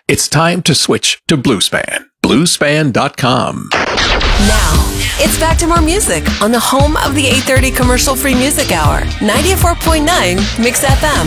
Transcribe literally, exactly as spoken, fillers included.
It's time to switch to Bluespan. Bluespan dot com. Now, it's back to more music on the home of the eight thirty commercial-free music hour, ninety-four point nine Mix F M.